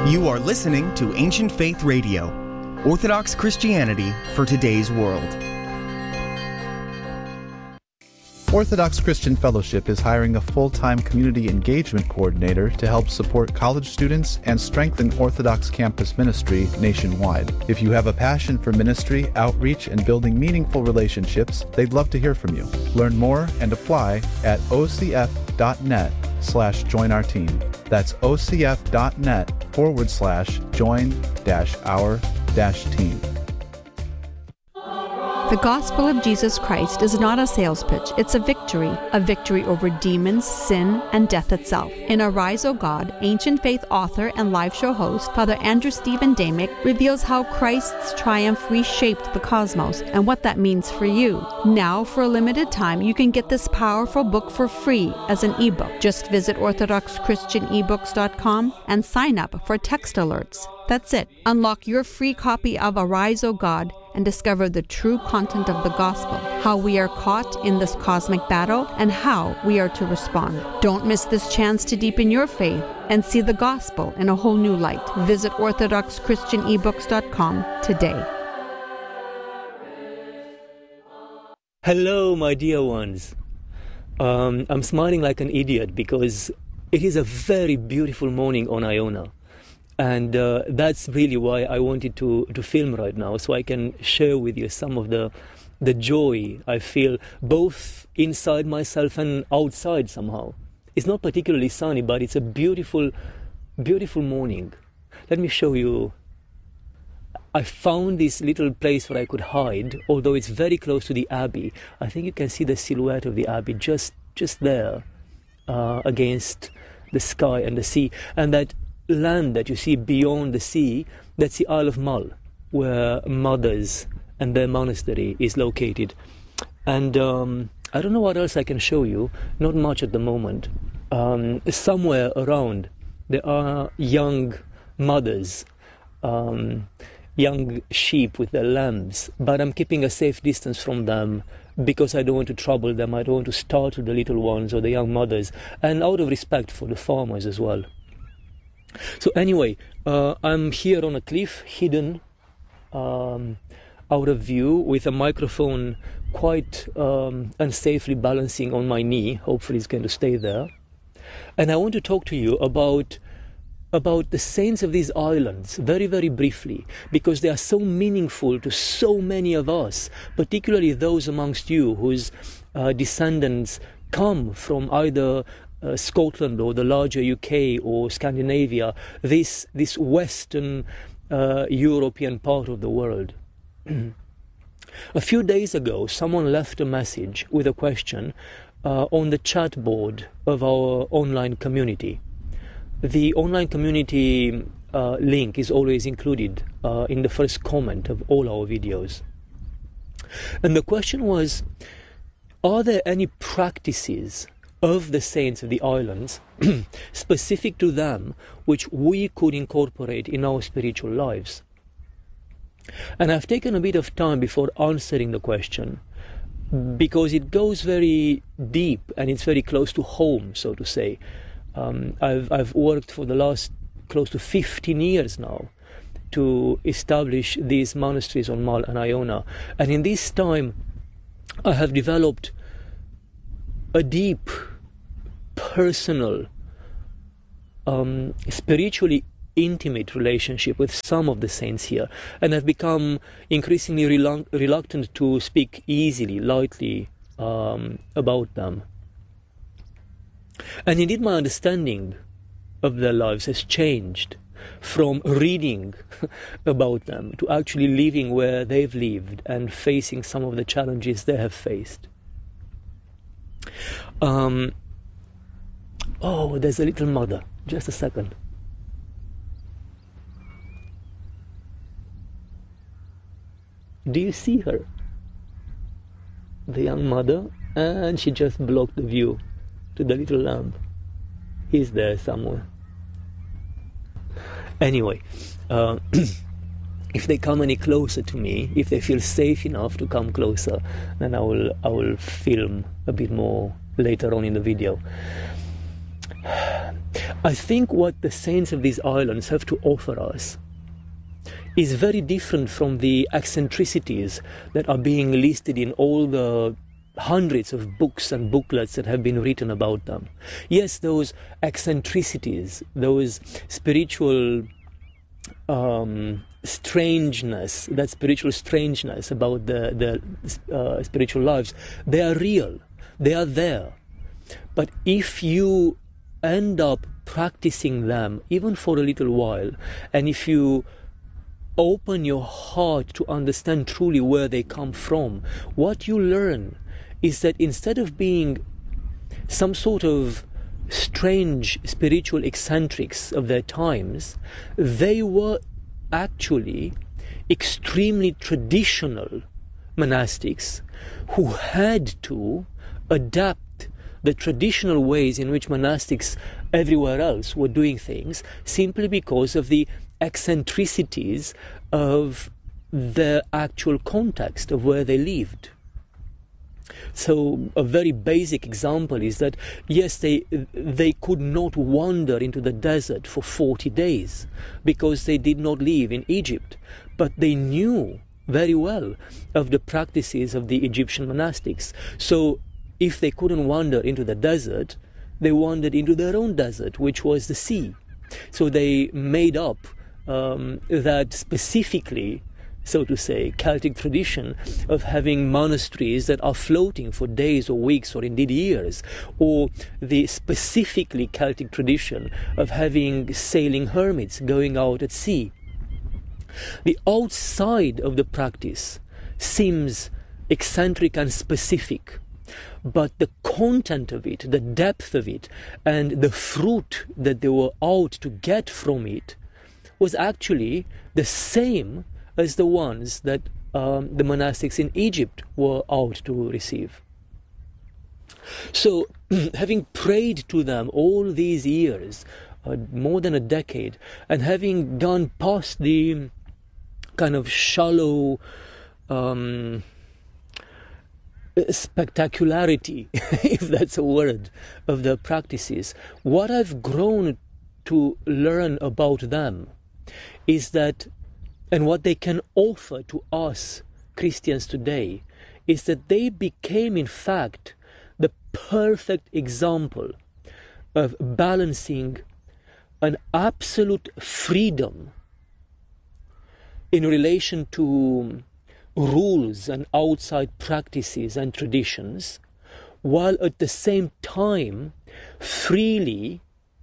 You are listening to Ancient Faith Radio, Orthodox Christianity for today's world. Orthodox Christian Fellowship is hiring a full-time community engagement coordinator to help support college students and strengthen Orthodox campus ministry nationwide. If you have a passion for ministry, outreach, and building meaningful relationships, they'd love to hear from you. Learn more and apply at ocf.net/join our team. That's ocf.net/join-our-team. The gospel of Jesus Christ is not a sales pitch, it's a victory over demons, sin, and death itself. In Arise, O God, Ancient Faith author and live show host, Father Andrew Stephen Damick reveals how Christ's triumph reshaped the cosmos and what that means for you. Now, for a limited time, you can get this powerful book for free as an ebook. Just visit orthodoxchristianebooks.com and sign up for text alerts. That's it. Unlock your free copy of Arise, O God, and discover the true content of the gospel, how we are caught in this cosmic battle, and how we are to respond. Don't miss this chance to deepen your faith and see the gospel in a whole new light. Visit orthodoxchristianebooks.com today. Hello, my dear ones. I'm smiling like an idiot because it is a very beautiful morning on Iona. And that's really why I wanted to film right now, so I can share with you some of the joy I feel both inside myself and outside somehow. It's not particularly sunny, but it's a beautiful, beautiful morning. Let me show you. I found this little place where I could hide, although it's very close to the Abbey. I think you can see the silhouette of the Abbey just there against the sky and the sea. And that land that you see beyond the sea, that's the Isle of Mull, where Mothers and their monastery is located. And I don't know what else I can show you, not much at the moment. Somewhere around there are young mothers, young sheep with their lambs, but I'm keeping a safe distance from them because I don't want to trouble them. I don't want to startle the little ones or the young mothers, and out of respect for the farmers as well. So anyway, I'm here on a cliff, hidden, out of view, with a microphone quite unsafely balancing on my knee. Hopefully it's going to stay there. And I want to talk to you about the saints of these islands, very, very briefly, because they are so meaningful to so many of us, particularly those amongst you whose descendants come from either Scotland or the larger UK or Scandinavia, this Western European part of the world. A few days ago, someone left a message with a question on the chat board of our online community. The online community link is always included in the first comment of all our videos. And the question was, are there any practices of the saints of the islands, specific to them, which we could incorporate in our spiritual lives? And I've taken a bit of time before answering the question, because it goes very deep and it's very close to home, so to say. I've worked for the last close to 15 years now to establish these monasteries on Mull and Iona. And in this time, I have developed a deep, personal, spiritually intimate relationship with some of the saints here, and I've become increasingly reluctant to speak easily, lightly about them. And indeed, my understanding of their lives has changed from reading about them to actually living where they've lived and facing some of the challenges they have faced. Oh, there's a little mother. Just a second. Do you see her? The young mother, and she just blocked the view to the little lamb. He's there somewhere. Anyway, if they come any closer to me, if they feel safe enough to come closer, then I will film a bit more later on in the video. I think what the saints of these islands have to offer us is very different from the eccentricities that are being listed in all the hundreds of books and booklets that have been written about them. Yes, those eccentricities, those spiritual strangeness, that spiritual strangeness about the spiritual lives, they are real, they are there. But if you end up practicing them, even for a little while, and if you open your heart to understand truly where they come from, what you learn is that instead of being some sort of strange spiritual eccentrics of their times, they were actually extremely traditional monastics who had to adapt the traditional ways in which monastics everywhere else were doing things, simply because of the eccentricities of the actual context of where they lived. So a very basic example is that, yes, they could not wander into the desert for 40 days because they did not live in Egypt, but they knew very well of the practices of the Egyptian monastics. So if they couldn't wander into the desert, they wandered into their own desert, which was the sea. So they made up that specifically, so to say, Celtic tradition of having monasteries that are floating for days or weeks or indeed years, or the specifically Celtic tradition of having sailing hermits going out at sea. The outside of the practice seems eccentric and specific, but the content of it, the depth of it, and the fruit that they were out to get from it was actually the same as the ones that the monastics in Egypt were out to receive. So, having prayed to them all these years, more than a decade, and having gone past the kind of shallow spectacularity, if that's a word, of the practices, what I've grown to learn about them is that, and what they can offer to us Christians today, is that they became in fact the perfect example of balancing an absolute freedom in relation to rules and outside practices and traditions, while at the same time freely,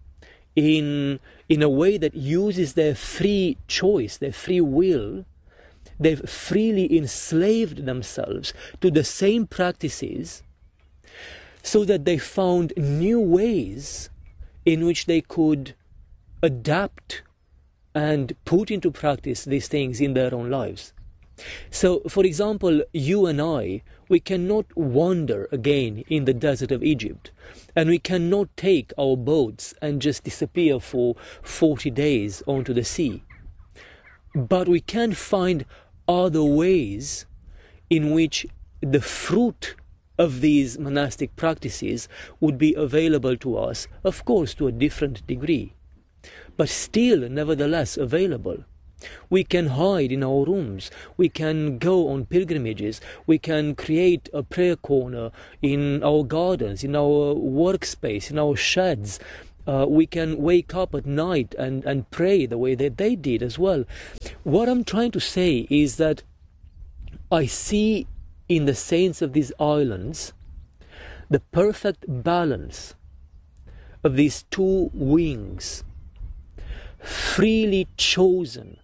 in a way that uses their free choice, their free will, they've freely enslaved themselves to the same practices, so that they found new ways in which they could adapt and put into practice these things in their own lives. So, for example, you and I, we cannot wander again in the desert of Egypt, and we cannot take our boats and just disappear for 40 days onto the sea. But we can find other ways in which the fruit of these monastic practices would be available to us, of course to a different degree, but still nevertheless available. We can hide in our rooms, we can go on pilgrimages, we can create a prayer corner in our gardens, in our workspace, in our sheds. We can wake up at night and pray the way that they did as well. What I'm trying to say is that I see in the saints of these islands the perfect balance of these two wings, freely chosen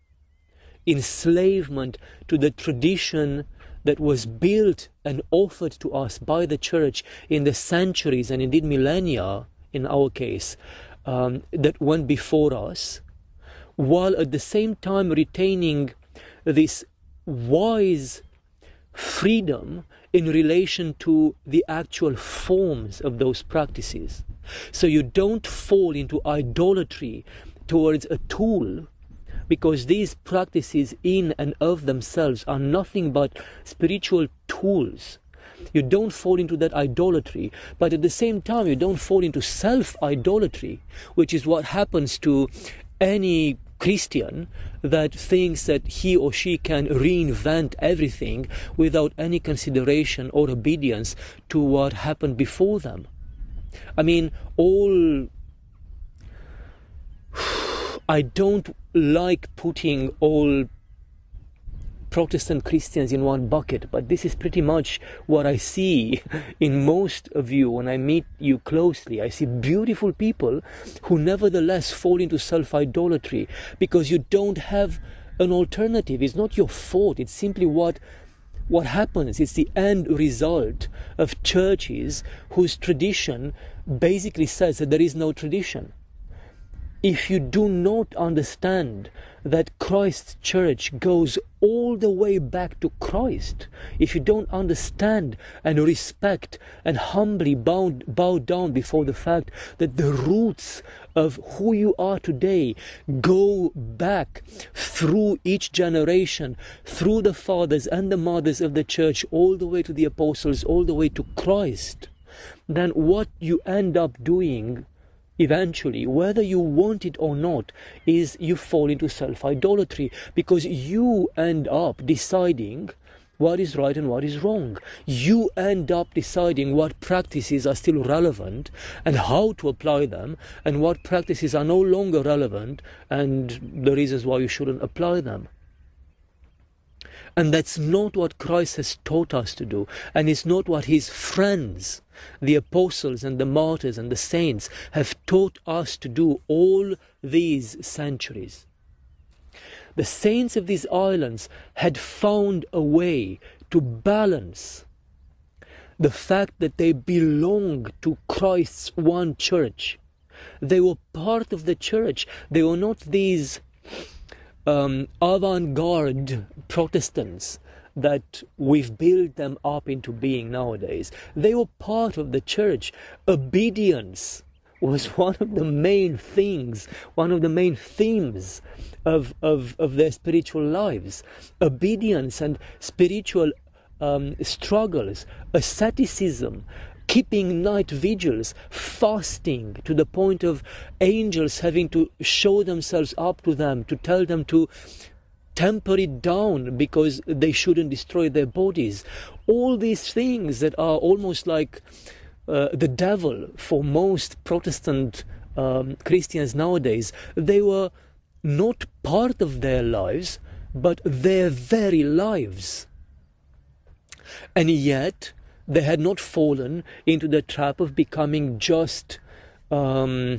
enslavement to the tradition that was built and offered to us by the church in the centuries and indeed millennia, in our case, that went before us, while at the same time retaining this wise freedom in relation to the actual forms of those practices. So you don't fall into idolatry towards a tool, because these practices in and of themselves are nothing but spiritual tools You don't fall into that idolatry, but at the same time, you don't fall into self-idolatry, which is what happens to any Christian that thinks that he or she can reinvent everything without any consideration or obedience to what happened before them. I mean, I don't like putting all Protestant Christians in one bucket, but this is pretty much what I see in most of you when I meet you closely. I see beautiful people who nevertheless fall into self-idolatry because you don't have an alternative. It's not your fault. It's simply what happens. It's the end result of churches whose tradition basically says that there is no tradition. If you do not understand that Christ's church goes all the way back to Christ, if you don't understand and respect and humbly bow down before the fact that the roots of who you are today go back through each generation, through the fathers and the mothers of the church, all the way to the apostles, all the way to Christ, then what you end up doing eventually, whether you want it or not, is you fall into self-idolatry, because you end up deciding what is right and what is wrong. You end up deciding what practices are still relevant and how to apply them, and what practices are no longer relevant and the reasons why you shouldn't apply them. And that's not what Christ has taught us to do, and it's not what his friends, the apostles and the martyrs and the saints, have taught us to do all these centuries. The saints of these islands had found a way to balance the fact that they belong to Christ's one church. They were part of the church. They were not these avant-garde Protestants that we've built them up into being nowadays. They were part of the church. Obedience was one of the main things, one of the main themes of their spiritual lives. Obedience and spiritual struggles, asceticism, keeping night vigils, fasting to the point of angels having to show themselves up to them, to tell them to temper it down because they shouldn't destroy their bodies. All these things that are almost like the devil for most Protestant Christians nowadays, they were not part of their lives, but their very lives. And yet, they had not fallen into the trap of becoming just, barren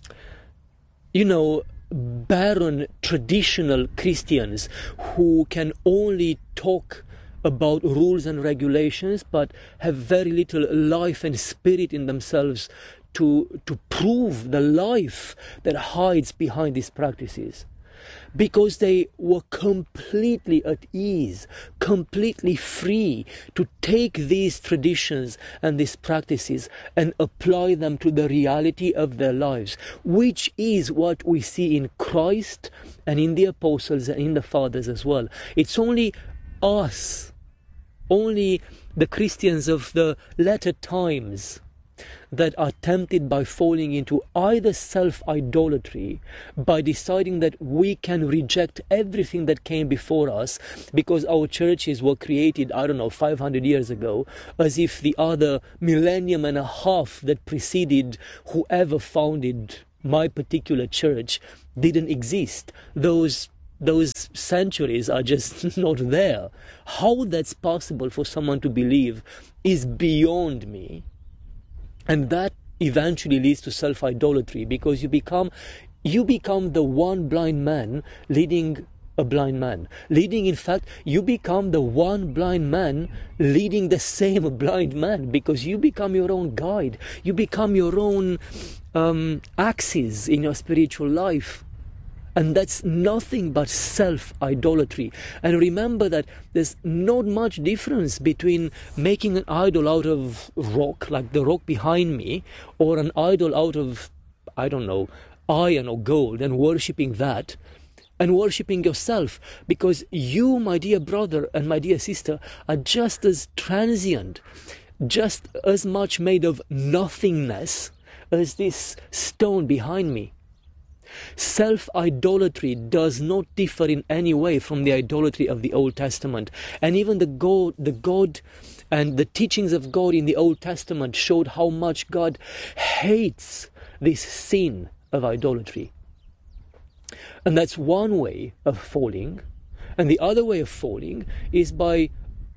traditional Christians who can only talk about rules and regulations but have very little life and spirit in themselves to prove the life that hides behind these practices. Because they were completely at ease, completely free to take these traditions and these practices and apply them to the reality of their lives, which is what we see in Christ and in the apostles and in the fathers as well. It's only us, only the Christians of the latter times, that are tempted by falling into either self-idolatry, by deciding that we can reject everything that came before us because our churches were created, 500 years ago, as if the other millennium and a half that preceded whoever founded my particular church didn't exist. Those centuries are just not there. How that's possible for someone to believe is beyond me. And that eventually leads to self-idolatry, because you become the one blind man leading a blind man. You become the one blind man leading the same blind man, because you become your own guide. You become your own axis in your spiritual life. And that's nothing but self-idolatry. And remember that there's not much difference between making an idol out of rock, like the rock behind me, or an idol out of, iron or gold, and worshipping that, and worshipping yourself, because you, my dear brother and my dear sister, are just as transient, just as much made of nothingness as this stone behind me. Self-idolatry does not differ in any way from the idolatry of the Old Testament. And even the God and the teachings of God in the Old Testament showed how much God hates this sin of idolatry. And that's one way of falling. And the other way of falling is by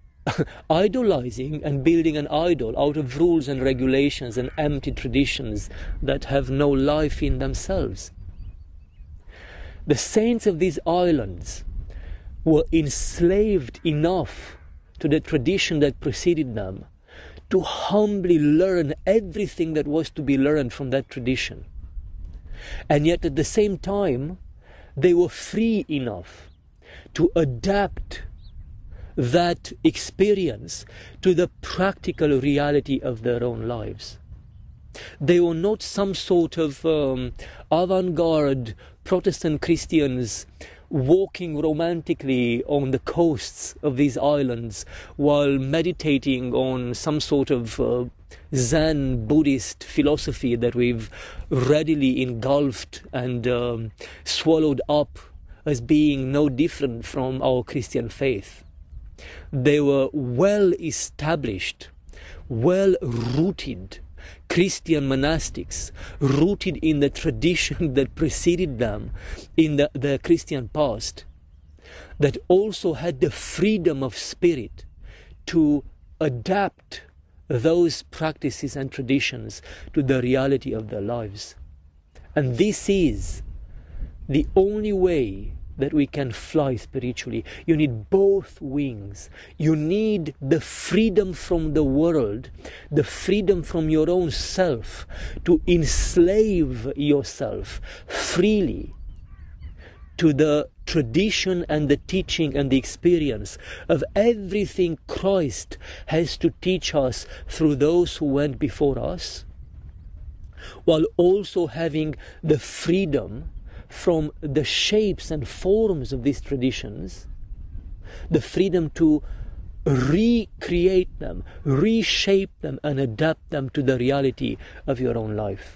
idolizing and building an idol out of rules and regulations and empty traditions that have no life in themselves. The saints of these islands were enslaved enough to the tradition that preceded them to humbly learn everything that was to be learned from that tradition. And yet at the same time, they were free enough to adapt that experience to the practical reality of their own lives. They were not some sort of avant-garde Protestant Christians walking romantically on the coasts of these islands while meditating on some sort of Zen Buddhist philosophy that we've readily engulfed and swallowed up as being no different from our Christian faith. They were well established, well rooted Christian monastics, rooted in the tradition that preceded them in the Christian past, that also had the freedom of spirit to adapt those practices and traditions to the reality of their lives. And this is the only way that we can fly spiritually. You need both wings. You need the freedom from the world, the freedom from your own self, to enslave yourself freely to the tradition and the teaching and the experience of everything Christ has to teach us through those who went before us, while also having the freedom from the shapes and forms of these traditions, the freedom to recreate them, reshape them, and adapt them to the reality of your own life.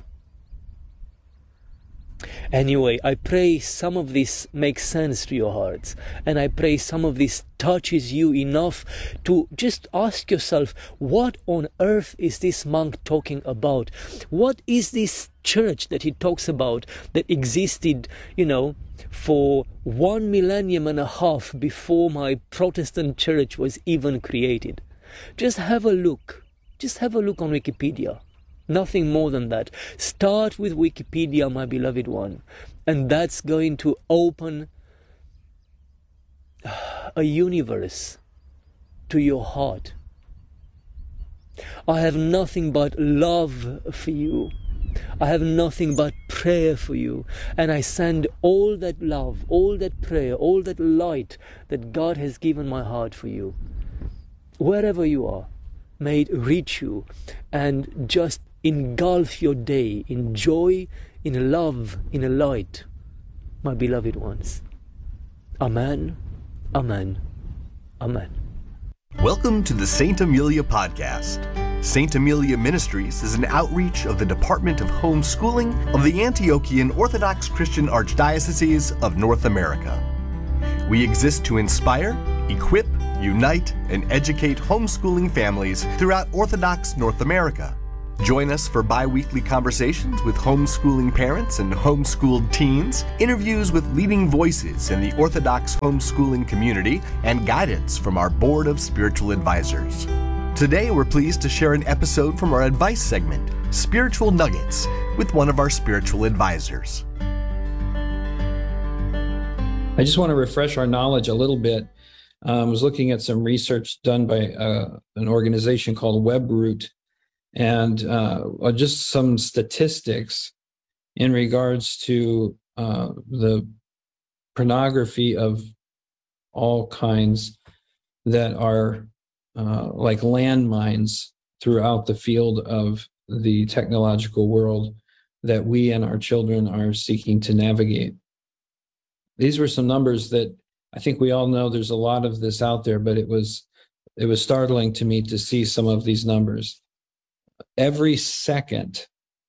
Anyway, I pray some of this makes sense to your hearts, and I pray some of this touches you enough to just ask yourself, what on earth is this monk talking about? What is this church that he talks about that existed, for 1.5 millennium before my Protestant church was even created? Just have a look. Just have a look on Wikipedia. Nothing more than that. Start with Wikipedia, my beloved one, and that's going to open a universe to your heart. I have nothing but love for you. I have nothing but prayer for you, and I send all that love, all that prayer, all that light that God has given my heart for you. Wherever you are, may it reach you and just engulf your day in joy, in love, in a light, my beloved ones. Amen, amen, amen. Welcome to the St. Amelia Podcast. St. Amelia Ministries is an outreach of the Department of Homeschooling of the Antiochian Orthodox Christian Archdiocese of North America. We exist to inspire, equip, unite, and educate homeschooling families throughout Orthodox North America. Join us for bi-weekly conversations with homeschooling parents and homeschooled teens, interviews with leading voices in the Orthodox homeschooling community, and guidance from our Board of Spiritual Advisors. Today, we're pleased to share an episode from our advice segment, Spiritual Nuggets, with one of our spiritual advisors. I just want to refresh our knowledge a little bit. I was looking at some research done by an organization called WebRoot, and just some statistics in regards to the pornography of all kinds that are like landmines throughout the field of the technological world that we and our children are seeking to navigate. these were some numbers that I think we all know there's a lot of this out there, but it was startling to me to see some of these numbers. Every second,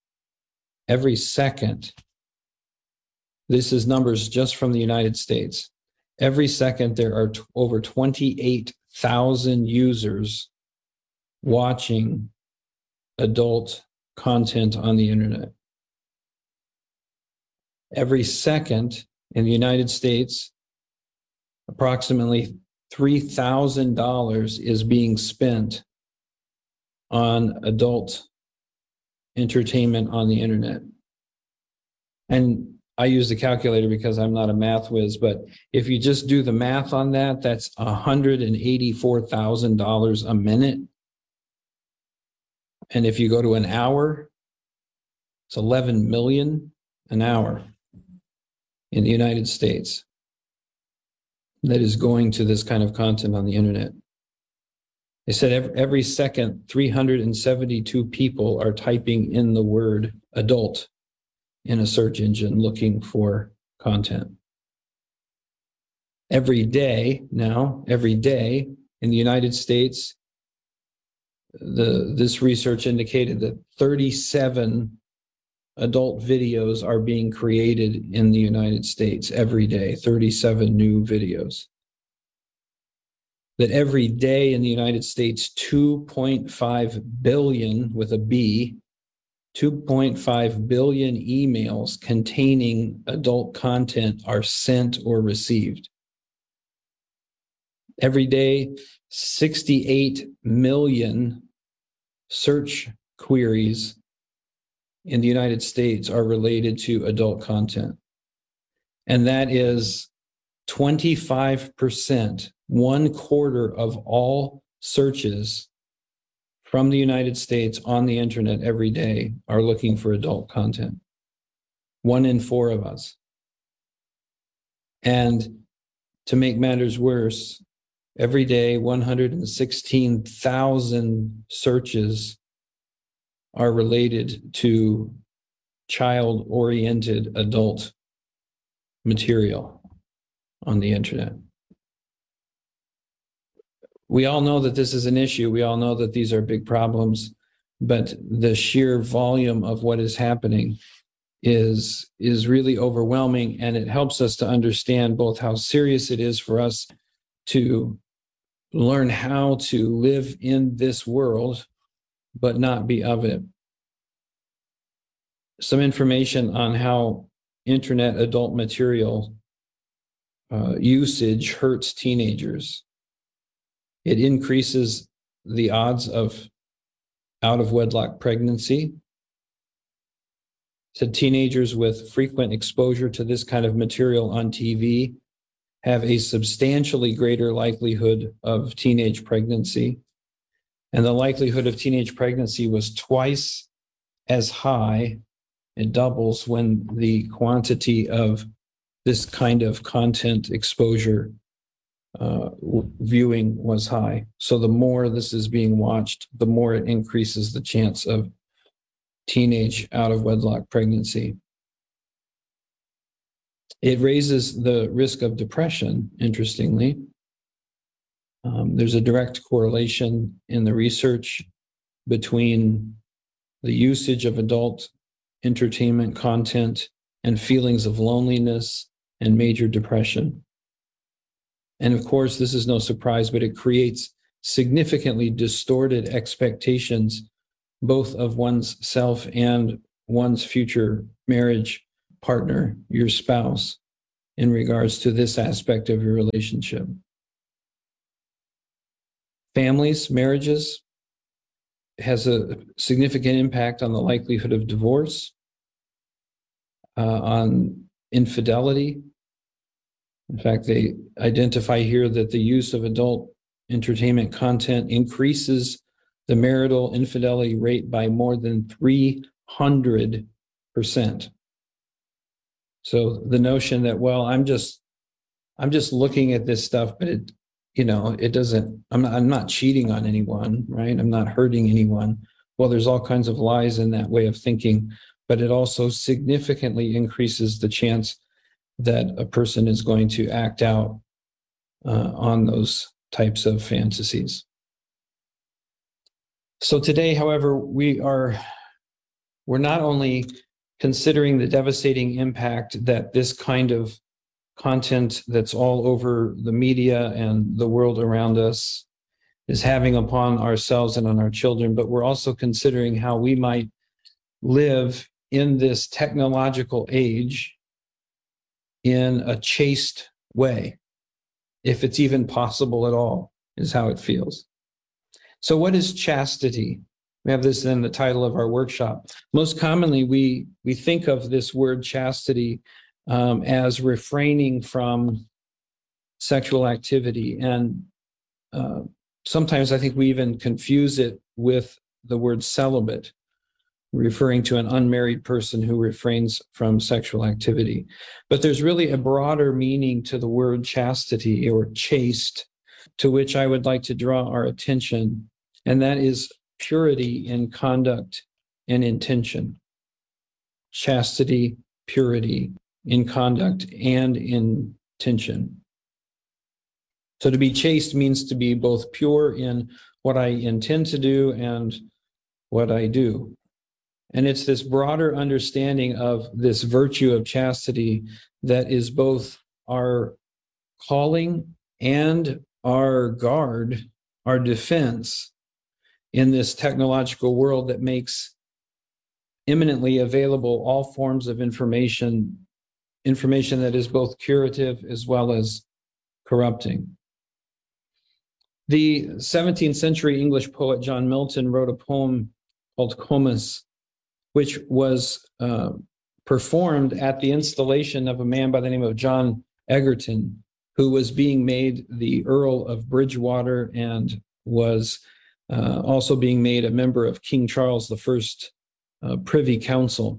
this is numbers just from the United States. Every second, there are over 28,000 users watching adult content on the internet. Every second in the United States, approximately $3,000 is being spent on adult entertainment on the internet. And I use the calculator because I'm not a math whiz, but if you just do the math on that, that's $184,000 a minute. And if you go to an hour, it's 11 million an hour in the United States that is going to this kind of content on the internet. They said every second, 372 people are typing in the word adult in a search engine looking for content. Every day in the United States, this research indicated that 37 adult videos are being created in the United States every day, 37 new videos. That every day in the United States, 2.5 billion with a B, 2.5 billion emails containing adult content are sent or received. Every day, 68 million search queries in the United States are related to adult content. And that is 25%, 1/4 of all searches from the United States on the internet every day are looking for adult content. 1 in 4 of us. And to make matters worse, every day 116,000 searches are related to child-oriented adult material on the internet. We all know that this is an issue. We all know that these are big problems, but the sheer volume of what is happening is really overwhelming, and it helps us to understand both how serious it is for us to learn how to live in this world, but not be of it. Some information on how internet adult material usage hurts teenagers. It increases the odds of out-of-wedlock pregnancy. So teenagers with frequent exposure to this kind of material on TV have a substantially greater likelihood of teenage pregnancy. And the likelihood of teenage pregnancy was twice as high. It doubles when the quantity of this kind of content exposure viewing was high. So the more this is being watched, the more it increases the chance of teenage out-of-wedlock pregnancy. It raises the risk of depression, interestingly. There's a direct correlation in the research between the usage of adult entertainment content and feelings of loneliness and major depression. And of course, this is no surprise, but it creates significantly distorted expectations, both of one's self and one's future marriage partner, your spouse, in regards to this aspect of your relationship. Families, marriages, has a significant impact on the likelihood of divorce, on infidelity. In fact, they identify here that the use of adult entertainment content increases the marital infidelity rate by more than 300%. So the notion that, well, I'm just looking at this stuff, but it doesn't, I'm not cheating on anyone, right? I'm not hurting anyone. Well, there's all kinds of lies in that way of thinking, but it also significantly increases the chance that a person is going to act out on those types of fantasies. So today, however, we're not only considering the devastating impact that this kind of content that's all over the media and the world around us is having upon ourselves and on our children, but we're also considering how we might live in this technological age in a chaste way, if it's even possible at all, is how it feels. So what is chastity? We have this in the title of our workshop. Most commonly, we think of this word chastity as refraining from sexual activity. And sometimes I think we even confuse it with the word celibate, referring to an unmarried person who refrains from sexual activity. But there's really a broader meaning to the word chastity or chaste, to which I would like to draw our attention, and that is purity in conduct and intention. Chastity, purity in conduct and intention. So to be chaste means to be both pure in what I intend to do and what I do. And it's this broader understanding of this virtue of chastity that is both our calling and our guard, our defense in this technological world that makes imminently available all forms of information that is both curative as well as corrupting. The 17th century English poet John Milton wrote a poem called Comus, which was performed at the installation of a man by the name of John Egerton, who was being made the Earl of Bridgewater and was also being made a member of King Charles I Privy Council.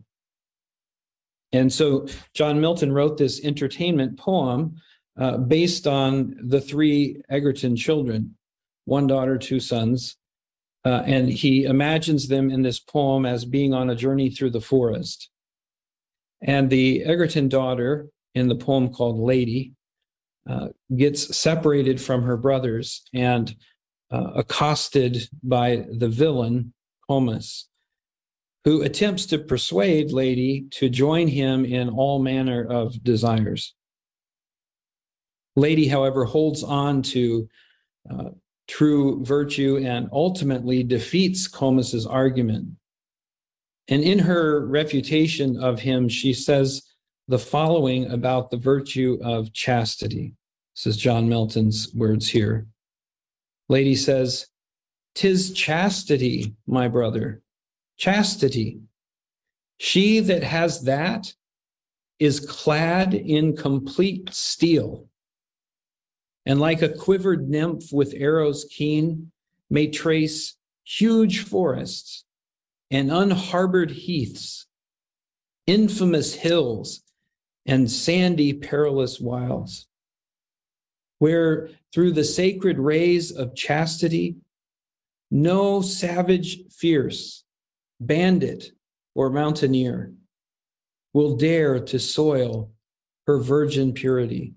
And so John Milton wrote this entertainment poem based on the three Egerton children, one daughter, two sons, and he imagines them in this poem as being on a journey through the forest. And the Egerton daughter, in the poem called Lady, gets separated from her brothers and accosted by the villain, Comus, who attempts to persuade Lady to join him in all manner of desires. Lady, however, holds on to true virtue and ultimately defeats Comus's argument. And in her refutation of him, she says the following about the virtue of chastity. This is John Milton's words here. Lady says, "'Tis chastity, my brother, chastity. She that has that is clad in complete steel, and like a quivered nymph with arrows keen, may trace huge forests and unharbored heaths, infamous hills and sandy perilous wilds, where through the sacred rays of chastity, no savage fierce, bandit or mountaineer will dare to soil her virgin purity.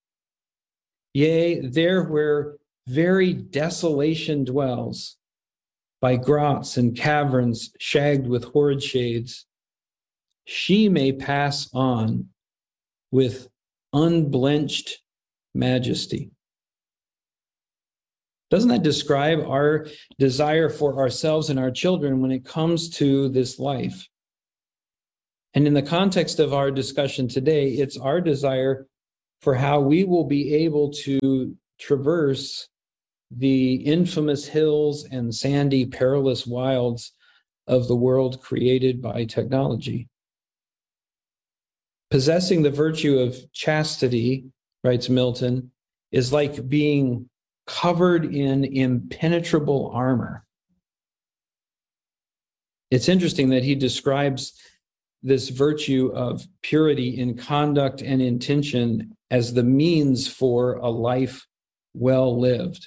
Yea, there where very desolation dwells, by grots and caverns shagged with horrid shades, she may pass on with unblenched majesty." Doesn't that describe our desire for ourselves and our children when it comes to this life? And in the context of our discussion today, it's our desire for how we will be able to traverse the infamous hills and sandy, perilous wilds of the world created by technology. Possessing the virtue of chastity, writes Milton, is like being covered in impenetrable armor. It's interesting that he describes this virtue of purity in conduct and intention as the means for a life well lived.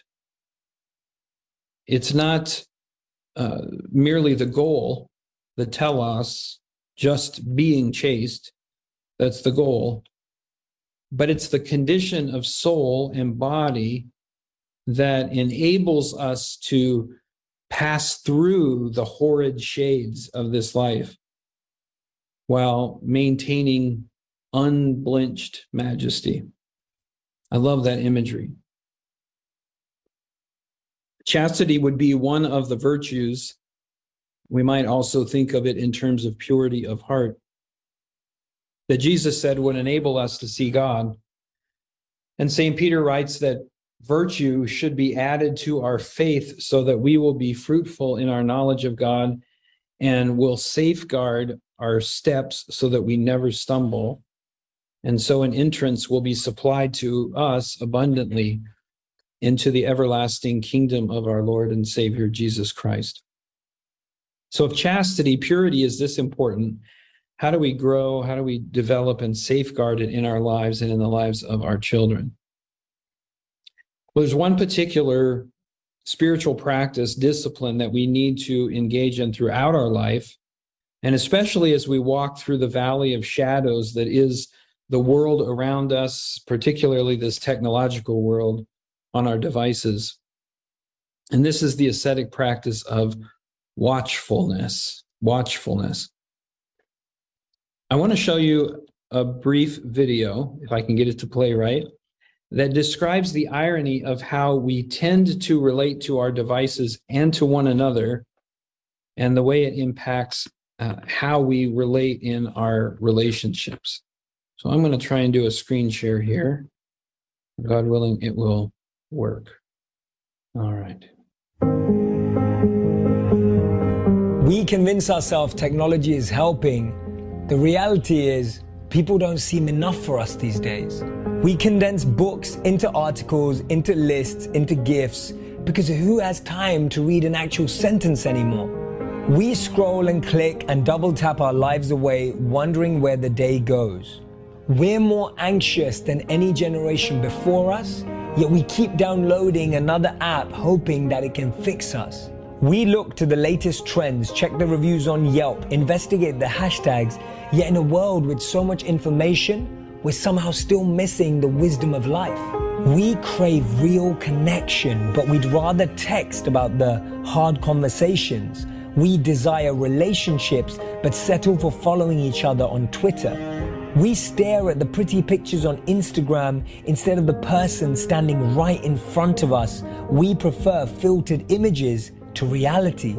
It's not merely the goal, the telos, just being chaste. That's the goal. but it's the condition of soul and body that enables us to pass through the horrid shades of this life while maintaining unblenched majesty. I love that imagery. Chastity would be one of the virtues. We might also think of it in terms of purity of heart, that Jesus said would enable us to see God. And St. Peter writes that virtue should be added to our faith so that we will be fruitful in our knowledge of God and will safeguard our steps so that we never stumble. And so an entrance will be supplied to us abundantly into the everlasting kingdom of our Lord and Savior, Jesus Christ. So if chastity, purity is this important, how do we grow? How do we develop and safeguard it in our lives and in the lives of our children? Well, there's one particular spiritual practice, discipline that we need to engage in throughout our life, and especially as we walk through the valley of shadows that is the world around us, particularly this technological world on our devices. And this is the ascetic practice of watchfulness. Watchfulness. I want to show you a brief video, if I can get it to play right, that describes the irony of how we tend to relate to our devices and to one another, and the way it impacts how we relate in our relationships. So I'm going to try and do a screen share here. God willing, it will work. All right. We convince ourselves technology is helping. The reality is, people don't seem enough for us these days. We condense books into articles, into lists, into GIFs, because who has time to read an actual sentence anymore? We scroll and click and double tap our lives away, wondering where the day goes. We're more anxious than any generation before us, yet we keep downloading another app hoping that it can fix us. We look to the latest trends, check the reviews on Yelp, investigate the hashtags, yet in a world with so much information, we're somehow still missing the wisdom of life. We crave real connection, but we'd rather text about the hard conversations. We desire relationships, but settle for following each other on Twitter. We stare at the pretty pictures on Instagram instead of the person standing right in front of us. We prefer filtered images to reality.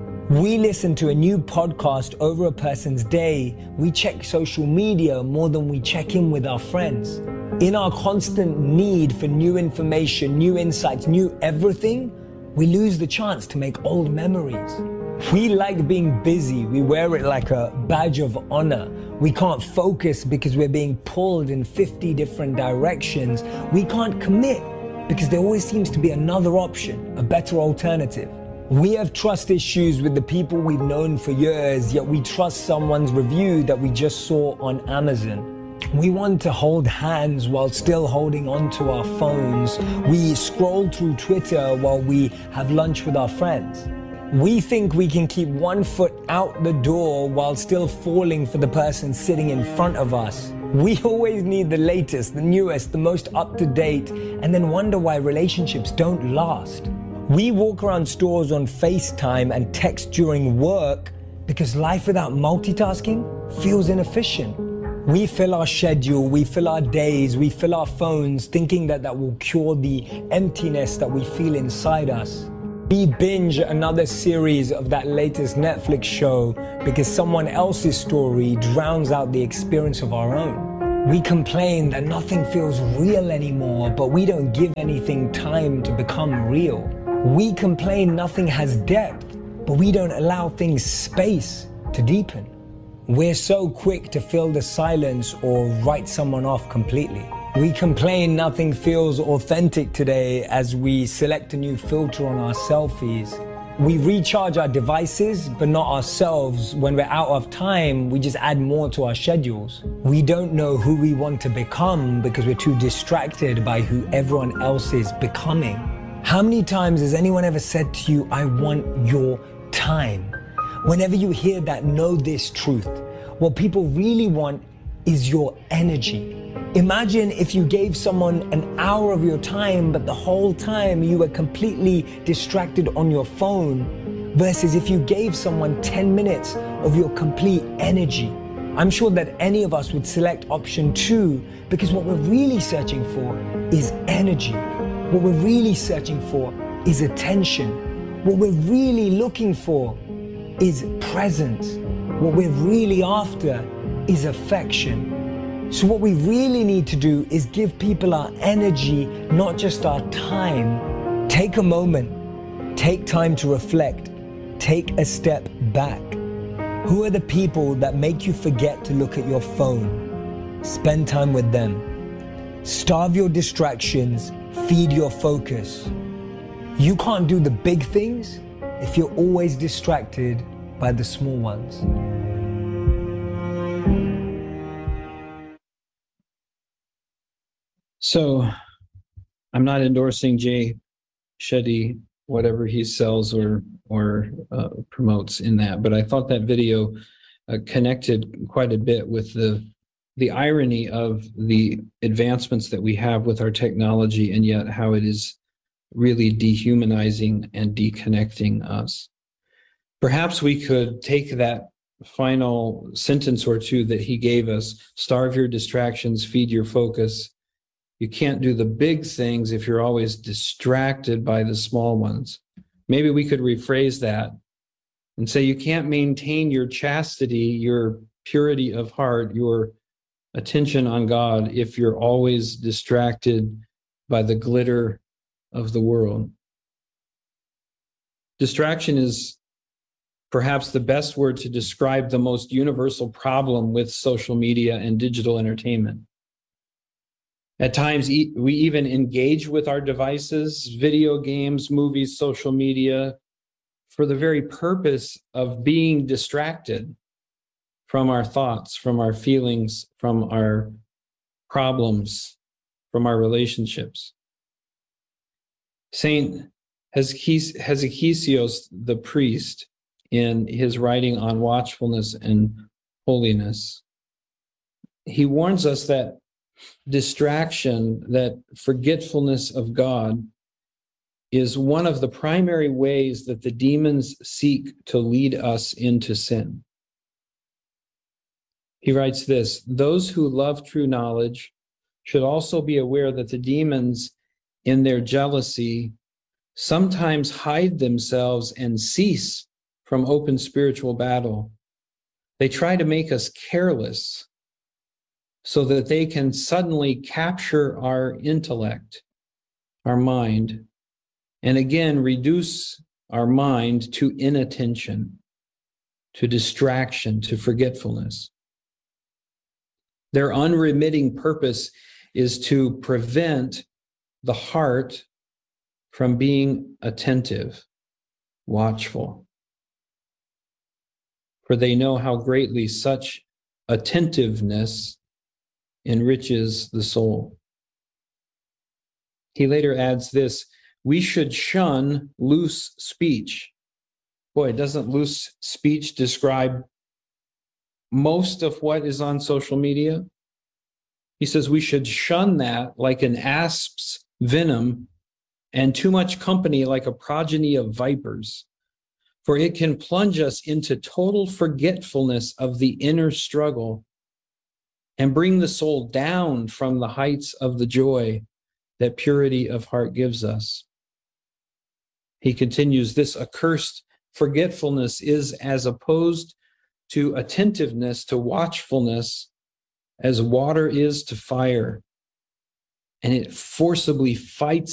We listen to a new podcast over a person's day. We check social media more than we check in with our friends. In our constant need for new information, new insights, new everything, we lose the chance to make old memories. We like being busy. We wear it like a badge of honor. We can't focus because we're being pulled in 50 different directions. We can't commit because there always seems to be another option, a better alternative. We have trust issues with the people we've known for years, yet we trust someone's review that we just saw on Amazon. We want to hold hands while still holding onto our phones. We scroll through Twitter while we have lunch with our friends. We think we can keep one foot out the door while still falling for the person sitting in front of us. We always need the latest, the newest, the most up-to-date, and then wonder why relationships don't last. We walk around stores on FaceTime and text during work because life without multitasking feels inefficient. We fill our schedule, we fill our days, we fill our phones thinking that will cure the emptiness that we feel inside us. We binge another series of that latest Netflix show because someone else's story drowns out the experience of our own. We complain that nothing feels real anymore, but we don't give anything time to become real. We complain nothing has depth, but we don't allow things space to deepen. We're so quick to fill the silence or write someone off completely. We complain nothing feels authentic today as we select a new filter on our selfies. We recharge our devices, but not ourselves. When we're out of time, we just add more to our schedules. We don't know who we want to become because we're too distracted by who everyone else is becoming. How many times has anyone ever said to you, I want your time? Whenever you hear that, know this truth. What people really want is your energy. Imagine if you gave someone an hour of your time, but the whole time you were completely distracted on your phone, versus if you gave someone 10 minutes of your complete energy. I'm sure that any of us would select option 2, because what we're really searching for is energy. What we're really searching for is attention. What we're really looking for is presence. What we're really after is affection. So what we really need to do is give people our energy, not just our time. Take a moment, take time to reflect, take a step back. Who are the people that make you forget to look at your phone? Spend time with them. Starve your distractions, feed your focus. You can't do the big things if you're always distracted by the small ones. So I'm not endorsing Jay Shetty, whatever he sells or promotes in that, but I thought that video connected quite a bit with the irony of the advancements that we have with our technology, and yet how it is really dehumanizing and deconnecting us. Perhaps we could take that final sentence or two that he gave us: starve your distractions, feed your focus. You can't do the big things if you're always distracted by the small ones. Maybe we could rephrase that and say you can't maintain your chastity, your purity of heart, your attention on God if you're always distracted by the glitter of the world. Distraction is perhaps the best word to describe the most universal problem with social media and digital entertainment. At times, we even engage with our devices, video games, movies, social media, for the very purpose of being distracted from our thoughts, from our feelings, from our problems, from our relationships. Saint Hezekiah, the priest, in his writing on watchfulness and holiness, he warns us that distraction, that forgetfulness of God, is one of the primary ways that the demons seek to lead us into sin. He writes this: those who love true knowledge should also be aware that the demons, in their jealousy, sometimes hide themselves and cease from open spiritual battle. They try to make us careless so that they can suddenly capture our intellect, our mind, and again reduce our mind to inattention, to distraction, to forgetfulness. Their unremitting purpose is to prevent the heart from being attentive, watchful. For they know how greatly such attentiveness enriches the soul. He later adds this: we should shun loose speech. Boy, doesn't loose speech describe most of what is on social media? He says we should shun that like an asp's venom, and too much company like a progeny of vipers, for it can plunge us into total forgetfulness of the inner struggle and bring the soul down from the heights of the joy that purity of heart gives us. He continues, this accursed forgetfulness is as opposed to attentiveness, to watchfulness, as water is to fire, and it forcibly fights